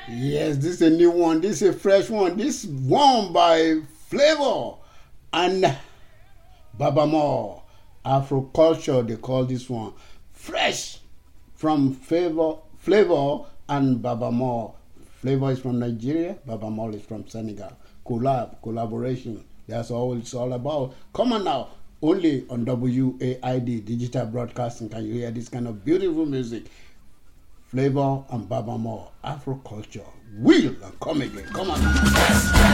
Yes, this is a new one. This is a fresh one. This one by Flavor and Babamore. Afroculture, they call this one. Fresh from Flavor and Babamore. Flavor is from Nigeria. Babamore is from Senegal. Collaboration. That's all it's all about. Come on now. Only on WAID, Digital Broadcasting, can you hear this kind of beautiful music. Flavor and Babamore, Afroculture. Will and come again. Come on.